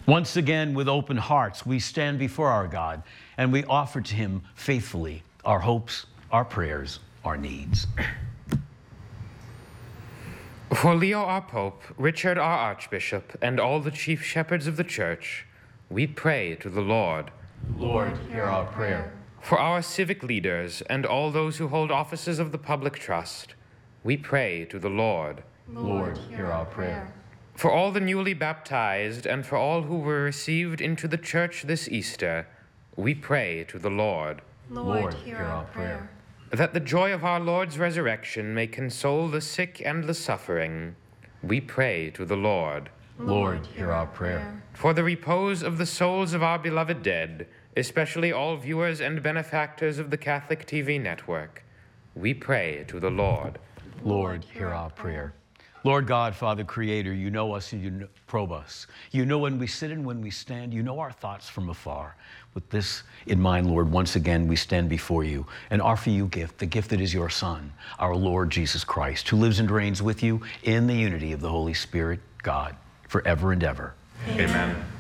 Once again, with open hearts, we stand before our God and we offer to him faithfully our hopes, our prayers, our needs. For Leo our Pope, Richard our Archbishop, and all the chief shepherds of the Church, we pray to the Lord. Lord, hear our prayer. For our civic leaders and all those who hold offices of the public trust, we pray to the Lord. Lord, hear our prayer. For all the newly baptized and for all who were received into the Church this Easter, we pray to the Lord. Lord, hear our prayer. That the joy of our Lord's resurrection may console the sick and the suffering, we pray to the Lord. Lord, hear our prayer. For the repose of the souls of our beloved dead, especially all viewers and benefactors of the Catholic TV network, we pray to the Lord. Lord, hear our prayer. Lord God, Father Creator, you know us and you probe us. You know when we sit and when we stand. You know our thoughts from afar. With this in mind, Lord, once again we stand before you and offer you the gift that is your Son, our Lord Jesus Christ, who lives and reigns with you in the unity of the Holy Spirit, God, forever and ever. Amen.